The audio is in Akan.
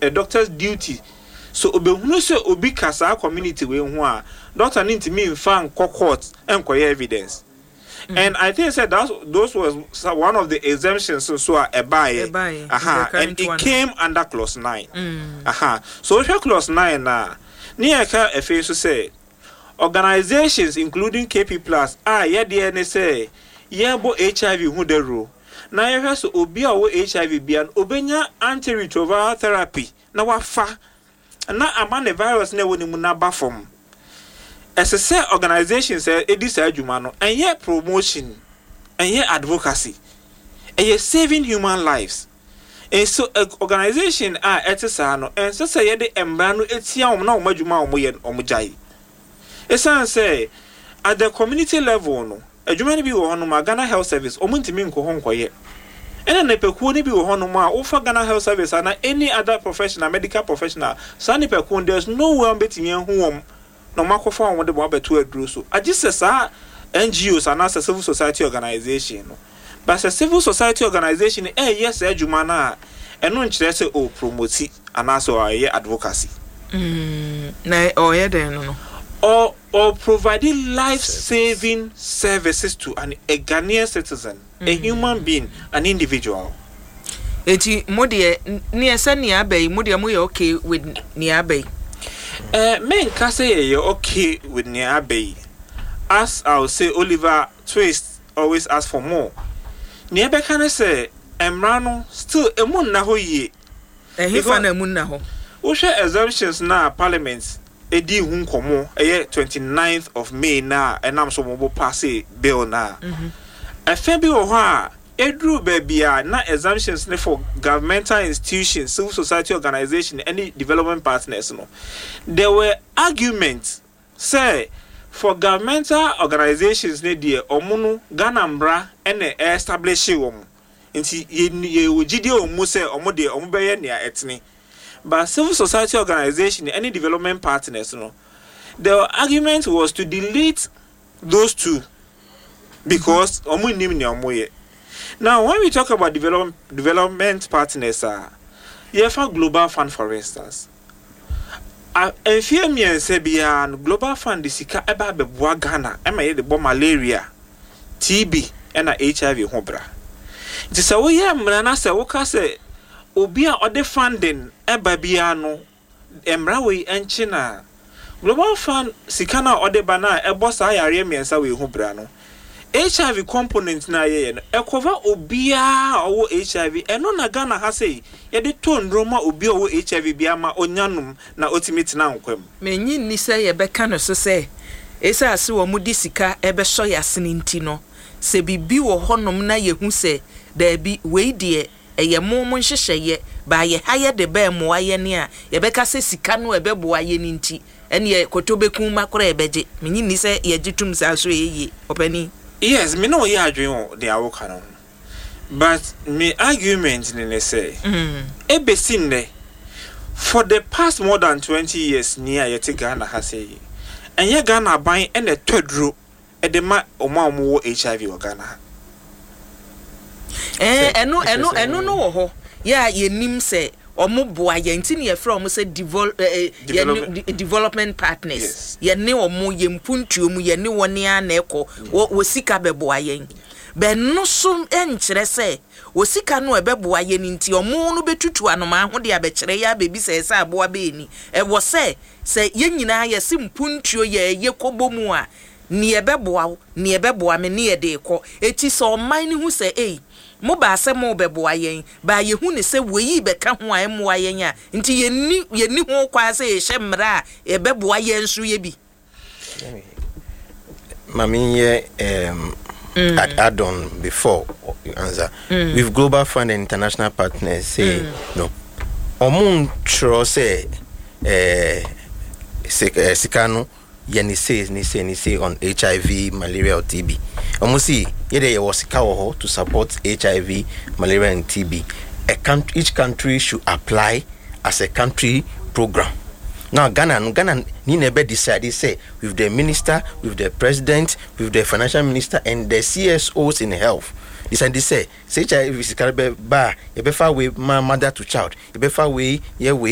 a doctor's duty. So obehunu se obi kasa community we ho a doctor need to me fan court and evidence. And I think said those was one of the exemptions so a buy. And it came under clause 9. So if clause 9 na near ka efe so say organizations including KP Plus yeah the say yeah bo HIV who the rule. Na ye so obi a wo HIV bia obenya antiretroviral therapy na wafa na amane virus na woni mu na ba form. As a say organization say edis adwuma no enye promotion enye advocacy enye saving human lives. And so organization etisa no and so say the embra no etia om na omadwuma omoye omujai. Esan say at the community level no adwuma ni bi wo hono ma Ghana Health Service omuntimi nko ho nkoye. And then pekuo ni bi wo hono ma ofa Ghana Health Service and any other professional medical professional sani pekuo there's no one betimi hu no makofa on the bobe to adru so agisa NGOs and as a civil society organization but a civil society organization yes adwuma na eno nkyere se o promote and also advocacy na oye den no or providing life-saving services to a Ghanaian citizen, a human being, an individual. Eti modie near Sanya Bay, Modia Moy okay with Niabe. Men can say you're okay with Niabe. As I'll say, Oliver Twist always ask for more. Niabe can say, Emrano still a moon naho ye. A hifan a moon naho. Usha assumptions now, parliaments. Edi hun komo 29th of May na enam so mo pass bill na afebi o ho a edru babia na exemptions ne for governmental institutions, civil society organization, any development partners no. There were arguments say for governmental organizations ne die omunu Ghana mbra ene establish wom nti ye wogide omu se omu de omu beye ne etni. But civil society organization, any development partners, the argument was to delete those two because now when we talk about development partners, you have a global fund, for instance. And fear me and say beyond global fund is about the Ghana, the malaria, TB, and HIV hobra. It is a way I say, Obia or the funding ebabiano emrawe enchina global fund sikana or the bana ebosa yare miensa we hu brano HIV component na ye no ekova obia owo HIV eno na Ghana ha sei ye de ton roma obia owo HIV bia ma onyanum na ultimate na nkwam menyi ni se ye beka no so se esa ase wo mudi sika ebe so yasene nti no se bibi wo honom na ye hu se da bi we die eye momo nhyehyeye ba ye haye de ba mo aye ne a ye beka se sika no ebebo aye ni nti ene ye kotobeku makora ebeje menyi ni se ye gitum sa so ye opani. Yes, me know ye adwen de awoka no, but me argument ni say ebesin ne for the past more than 20 years near ye Ghana ha say and ye Ghana ban and a todro e de ma omo HIV o Ghana. Eno no wo ho ya ye nim se omo boa ye ntini ye from say development partners. Yes. Ye ne omo ye mpuntuo mu ye ne woni ana ekọ wo sika beboa ye be no so enkyere se wo sika no ebeboa ye nti omo no betutu anoma ho de abekere ya bebi se aboa be ni e wo se ye nyina ye si mpuntuo ye kobomu a ni ebeboa me ni ye de ekọ eti so man ni hu se mo ba se mo beboa yen ba ye hu ne se weyi be ka ho a mo ayen a nti ye ni ho kwa se ye hyemra e beboa yen so ye bi mami ye add on before you answer with global fund and international partners say no omun tro say sikano ni say on HIV, malaria or TB. Omusi yede ye wasika wo to support HIV, malaria and TB. Each country should apply as a country program. Now Ghana ni nebe decide say with the minister, with the president, with the financial minister and the CSOs in health. Decide say HIV is ba ye be far way mother to child. Ye be far way ye way